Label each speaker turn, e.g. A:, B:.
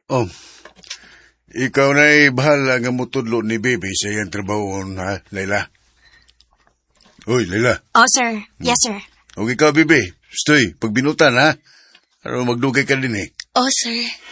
A: Oh, ikaw na'y bahala nga mutudlo ni Baby sa iyang trabaho, ha, Layla? Uy, Layla.
B: Oh, sir. Yes, sir.
A: Huwag ikaw, Baby. Stoy, pagbinutan, ha? Para magdugay ka din, eh.
B: Oh, sir.